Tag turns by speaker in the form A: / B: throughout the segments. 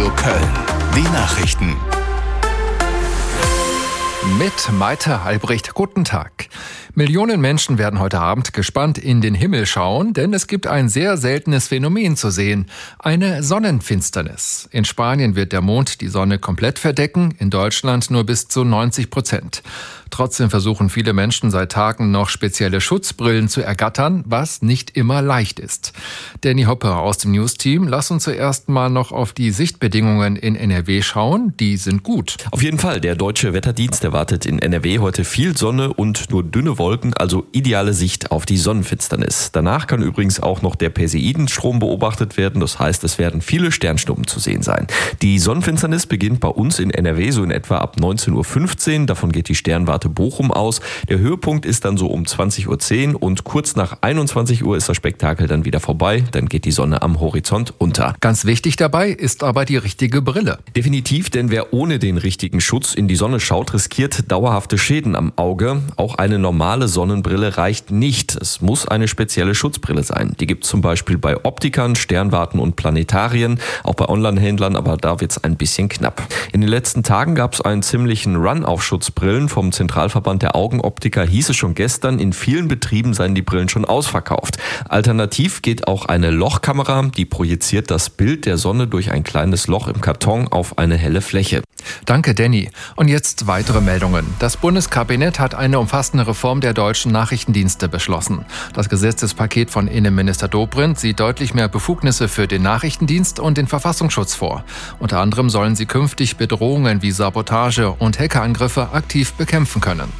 A: Radio Köln. Die Nachrichten.
B: Mit Maite Albrecht. Guten Tag. Millionen Menschen werden heute Abend gespannt in den Himmel schauen, denn es gibt ein sehr seltenes Phänomen zu sehen. Eine Sonnenfinsternis. In Spanien wird der Mond die Sonne komplett verdecken, in Deutschland nur bis zu 90%. Trotzdem versuchen viele Menschen seit Tagen noch spezielle Schutzbrillen zu ergattern, was nicht immer leicht ist. Danny Hoppe aus dem News-Team, lass uns zuerst mal noch auf die Sichtbedingungen in NRW schauen. Die sind gut.
C: Auf jeden Fall. Der Deutsche Wetterdienst erwartet in NRW heute viel Sonne und nur dünne Wolken, also ideale Sicht auf die Sonnenfinsternis. Danach kann übrigens auch noch der Perseidenstrom beobachtet werden. Das heißt, es werden viele Sternschnuppen zu sehen sein. Die Sonnenfinsternis beginnt bei uns in NRW so in etwa ab 19.15 Uhr. Davon geht die Sternwarte Bochum aus. Der Höhepunkt ist dann so um 20.10 Uhr und kurz nach 21 Uhr ist das Spektakel dann wieder vorbei. Dann geht die Sonne am Horizont unter.
B: Ganz wichtig dabei ist aber die richtige Brille.
C: Definitiv, denn wer ohne den richtigen Schutz in die Sonne schaut, riskiert dauerhafte Schäden am Auge. Auch eine normale Sonnenbrille reicht nicht. Es muss eine spezielle Schutzbrille sein. Die gibt es zum Beispiel bei Optikern, Sternwarten und Planetarien, auch bei Online-Händlern, aber da wird es ein bisschen knapp. In den letzten Tagen gab es einen ziemlichen Run auf Schutzbrillen. Vom Zentralverband der Augenoptiker hieß es schon gestern, in vielen Betrieben seien die Brillen schon ausverkauft. Alternativ geht auch eine Lochkamera, die projiziert das Bild der Sonne durch ein kleines Loch im Karton auf eine helle Fläche.
B: Danke, Danny. Und jetzt weitere Meldungen. Das Bundeskabinett hat eine umfassende Reform der deutschen Nachrichtendienste beschlossen. Das Gesetzespaket von Innenminister Dobrindt sieht deutlich mehr Befugnisse für den Nachrichtendienst und den Verfassungsschutz vor. Unter anderem sollen sie künftig Bedrohungen wie Sabotage und Hackerangriffe aktiv bekämpfen können.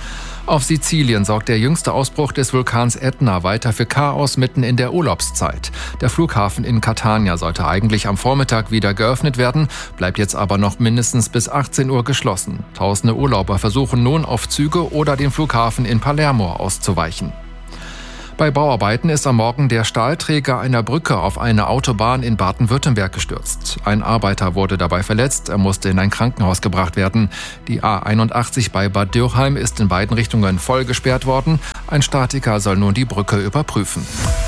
B: Auf Sizilien sorgt der jüngste Ausbruch des Vulkans Ätna weiter für Chaos mitten in der Urlaubszeit. Der Flughafen in Catania sollte eigentlich am Vormittag wieder geöffnet werden, bleibt jetzt aber noch mindestens bis 18 Uhr geschlossen. Tausende Urlauber versuchen nun auf Züge oder den Flughafen in Palermo auszuweichen. Bei Bauarbeiten ist am Morgen der Stahlträger einer Brücke auf eine Autobahn in Baden-Württemberg gestürzt. Ein Arbeiter wurde dabei verletzt, er musste in ein Krankenhaus gebracht werden. Die A81 bei Bad Dürkheim ist in beiden Richtungen voll gesperrt worden. Ein Statiker soll nun die Brücke überprüfen.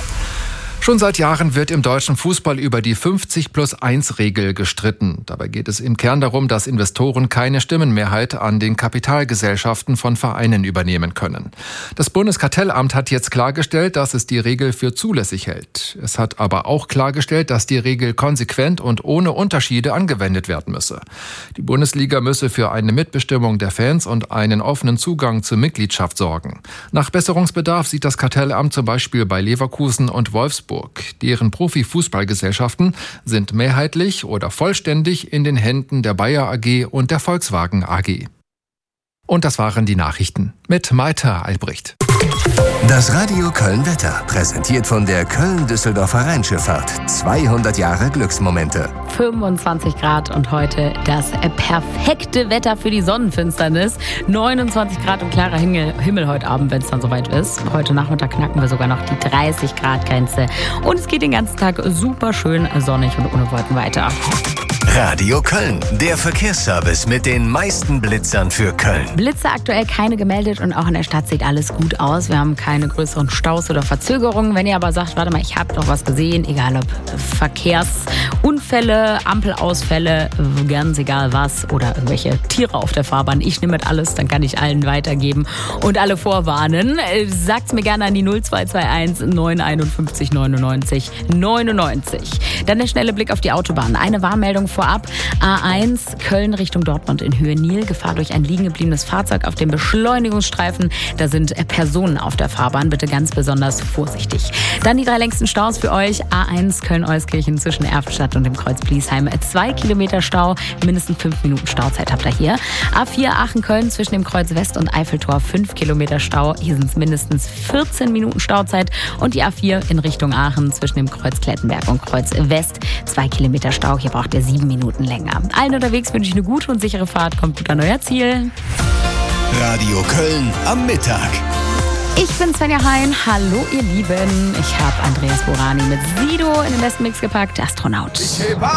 B: Schon seit Jahren wird im deutschen Fußball über die 50+1-Regel gestritten. Dabei geht es im Kern darum, dass Investoren keine Stimmenmehrheit an den Kapitalgesellschaften von Vereinen übernehmen können. Das Bundeskartellamt hat jetzt klargestellt, dass es die Regel für zulässig hält. Es hat aber auch klargestellt, dass die Regel konsequent und ohne Unterschiede angewendet werden müsse. Die Bundesliga müsse für eine Mitbestimmung der Fans und einen offenen Zugang zur Mitgliedschaft sorgen. Nach Besserungsbedarf sieht das Kartellamt zum Beispiel bei Leverkusen und Wolfsburg. Deren Profifußballgesellschaften sind mehrheitlich oder vollständig in den Händen der Bayer AG und der Volkswagen AG. Und das waren die Nachrichten mit Maite Albrecht.
A: Das Radio Köln Wetter, präsentiert von der Köln-Düsseldorfer Rheinschifffahrt. 200 Jahre Glücksmomente.
D: 25 Grad und heute das perfekte Wetter für die Sonnenfinsternis. 29 Grad und klarer Himmel heute Abend, wenn es dann soweit ist. Heute Nachmittag knacken wir sogar noch die 30 Grad Grenze. Und es geht den ganzen Tag super schön sonnig und ohne Wolken weiter.
A: Radio Köln, der Verkehrsservice mit den meisten Blitzern für Köln.
D: Blitze aktuell keine gemeldet und auch in der Stadt sieht alles gut aus. Wir haben keine größeren Staus oder Verzögerungen. Wenn ihr aber sagt, warte mal, ich habe doch was gesehen, egal ob Verkehrsunfälle, Ampelausfälle, ganz egal was oder irgendwelche Tiere auf der Fahrbahn. Ich nehme mit alles, dann kann ich allen weitergeben und alle vorwarnen. Sagt's mir gerne an die 0221 951 99 99. Dann der schnelle Blick auf die Autobahn. Eine Warnmeldung vorab. A1 Köln Richtung Dortmund in Höhe Nil. Gefahr durch ein liegen gebliebenes Fahrzeug auf dem Beschleunigungsstreifen. Da sind Personen auf der Fahrbahn. Bitte ganz besonders vorsichtig. Dann die 3 längsten Staus für euch. A1 Köln-Euskirchen zwischen Erftstadt und dem Kreuz Bliesheim. 2 Kilometer Stau. Mindestens 5 Minuten Stauzeit habt ihr hier. A4 Aachen-Köln zwischen dem Kreuz West und Eiffeltor. 5 Kilometer Stau. Hier sind es mindestens 14 Minuten Stauzeit. Und die A4 in Richtung Aachen zwischen dem Kreuz Klettenberg und Kreuz West. 2 Kilometer Stau. Hier braucht ihr 7 Minuten länger. Allen unterwegs wünsche ich eine gute und sichere Fahrt. Kommt gut an euer Ziel.
A: Radio Köln am Mittag.
D: Ich bin Svenja Hein. Hallo ihr Lieben. Ich habe Andreas Borani mit Sido in den besten Mix gepackt. Astronaut.